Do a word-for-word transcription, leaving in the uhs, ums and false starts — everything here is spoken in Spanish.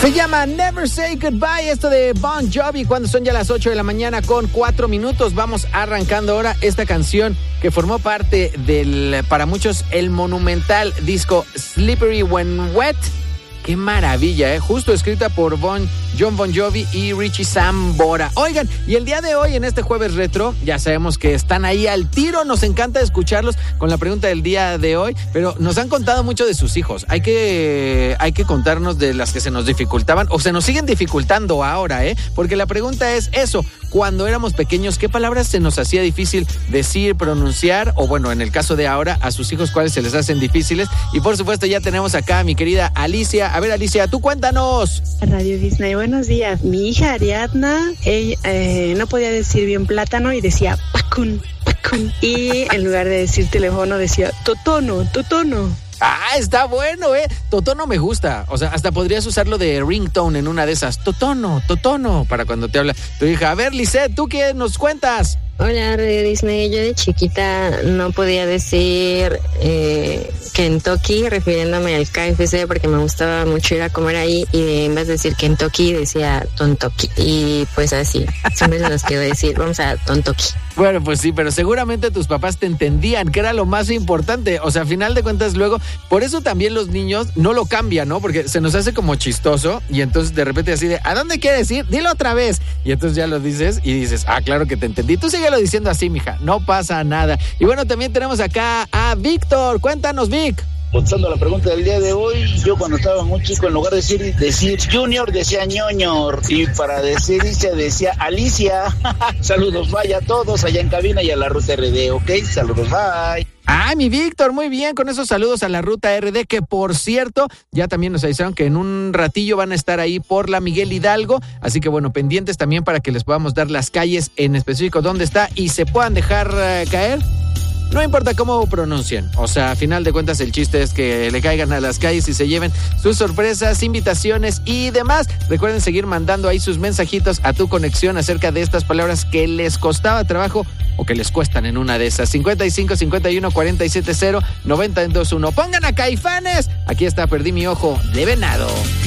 Se llama Never Say Goodbye, esto de Bon Jovi, cuando son ya las ocho de la mañana con cuatro minutos. Vamos arrancando ahora esta canción que formó parte del, para muchos, el monumental disco Slippery When Wet. Qué maravilla, ¿eh? Justo escrita por Bon, John Bon Jovi y Richie Sambora. Oigan, y el día de hoy, en este jueves retro, ya sabemos que están ahí al tiro. Nos encanta escucharlos con la pregunta del día de hoy, pero nos han contado mucho de sus hijos. Hay que, hay que contarnos de las que se nos dificultaban, o se nos siguen dificultando ahora, ¿eh? Porque la pregunta es eso: cuando éramos pequeños, ¿qué palabras se nos hacía difícil decir, pronunciar? O bueno, en el caso de ahora, a sus hijos, ¿cuáles se les hacen difíciles? Y por supuesto, ya tenemos acá a mi querida Alicia. A ver, Alicia, tú cuéntanos. Radio Disney, buenos días. Mi hija Ariadna, ella eh, no podía decir bien plátano y decía pacun, pacun. Y en lugar de decir teléfono decía totono, totono. Ah, está bueno, ¿eh? Totono me gusta. O sea, hasta podrías usarlo de ringtone en una de esas. Totono, totono, para cuando te habla tu hija. A ver, Lisette, ¿tú qué nos cuentas? Hola, Radio Disney. Yo de chiquita no podía decir eh, Kentucky, refiriéndome al K F C, porque me gustaba mucho ir a comer ahí, y en vez de decir Kentucky decía Tontoki. Y pues así, siempre se nos quedó decir, vamos a Tontoki. Bueno, pues sí, pero seguramente tus papás te entendían, que era lo más importante. O sea, a final de cuentas, luego, por eso también los niños no lo cambian, ¿no? Porque se nos hace como chistoso, y entonces de repente así de, ¿a dónde quieres ir? Dilo otra vez. Y entonces ya lo dices y dices, ah, claro que te entendí. Tú síguelo diciendo así, mija, no pasa nada. Y bueno, también tenemos acá a Víctor. Cuéntanos, Vic. Contestando la pregunta del día de hoy, yo cuando estaba muy chico, en lugar de decir, decir Junior, decía ñoñor. Y para decir Alicia, decía Alicia. Saludos, vaya a todos allá en cabina y a la Ruta R D, ¿ok? Saludos, bye. Ah, mi Víctor, muy bien, con esos saludos a la Ruta R D, que por cierto, ya también nos avisaron que en un ratillo van a estar ahí por la Miguel Hidalgo, así que bueno, pendientes también para que les podamos dar las calles en específico dónde está y se puedan dejar uh, caer. No importa cómo pronuncien, o sea, a final de cuentas el chiste es que le caigan a las calles y se lleven sus sorpresas, invitaciones y demás. Recuerden seguir mandando ahí sus mensajitos a Tu Conexión acerca de estas palabras que les costaba trabajo o que les cuestan en una de esas. cincuenta y cinco, cincuenta y uno, cuarenta y siete, cero, noventa y dos, uno. Pongan a Caifanes. Aquí está Perdí mi ojo de venado.